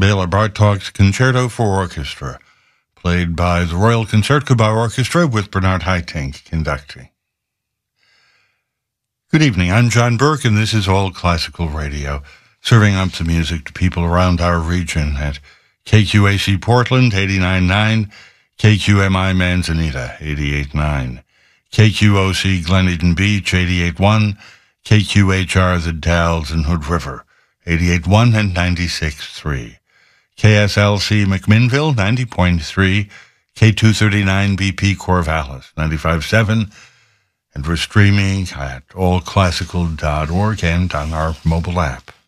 Bela Bartok's Concerto for Orchestra, played by the Royal Concertgebouw Orchestra with Bernard Haitink conducting. Good evening, I'm John Burke, and this is All Classical Radio, serving up the music to people around our region at KQAC Portland, 89.9, KQMI Manzanita, 88.9, KQOC Glen Eden Beach, 88.1, KQHR The Dalles and Hood River, 88.1 and 96.3. KSLC McMinnville, 90.3, K239 BP Corvallis, 95.7, and we're streaming at allclassical.org and on our mobile app.